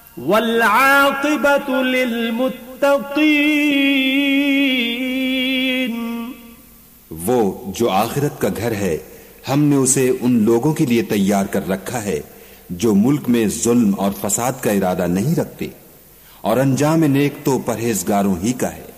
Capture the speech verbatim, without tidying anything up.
वल आक़िबतु लिलमुत्तक़ीन, वो जो आखिरत का घर है हमने उसे उन लोगों के लिए तैयार कर रखा है जो मुल्क में जुल्म और फसाद का इरादा नहीं रखते, और अंजाम नेक तो परहेजगारों ही का है।